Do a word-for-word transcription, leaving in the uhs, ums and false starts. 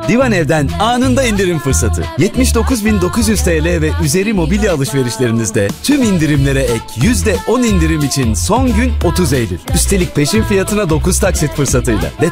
Divan Ev'den anında indirim fırsatı. yetmiş dokuz bin dokuz yüz T L ve üzeri mobilya alışverişlerinizde tüm indirimlere ek yüzde on indirim için son gün otuz Eylül. Üstelik peşin fiyatına dokuz taksit fırsatıyla. Detay